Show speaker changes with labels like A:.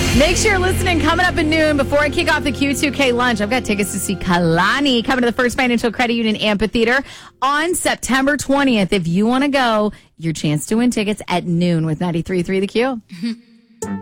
A: Make sure you're listening. Coming up at noon before I kick off the Q2K lunch, I've got tickets to see Kalani coming to the First Financial Credit Union Amphitheater on September 20th. If you want to go, your chance to win tickets at noon with 93.3 The Q.